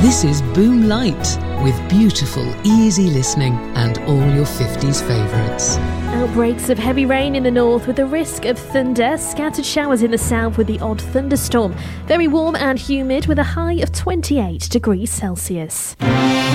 This is Boom Light, with beautiful, easy listening and all your 50s favourites. Outbreaks of heavy rain in the north with a risk of thunder. Scattered showers in the south with the odd thunderstorm. Very warm and humid with a high of 28 degrees Celsius.